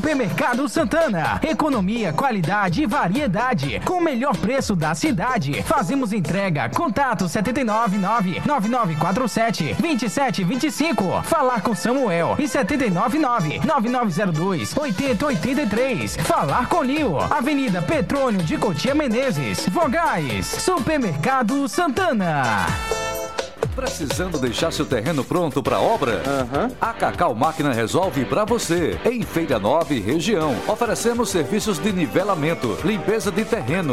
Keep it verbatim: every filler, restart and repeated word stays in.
Supermercado Santana. Economia, qualidade e variedade. Com o melhor preço da cidade. Fazemos entrega. Contato sete nove nove, nove nove quatro sete, dois sete dois cinco. Falar com Samuel. E sete nove nove, nove nove zero dois, oito zero oito três. Falar com Lio. Avenida Petrônio de Cotia Menezes. Vogais. Supermercado Santana. Precisando deixar seu terreno pronto para obra? Uhum. A Cacau Máquina resolve para você. Em Feira Nova e região, oferecemos serviços de nivelamento, limpeza de terreno,